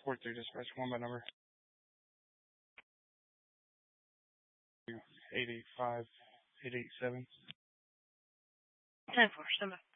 4-3 dispatch, combat number 885-887. 10-4, stand by.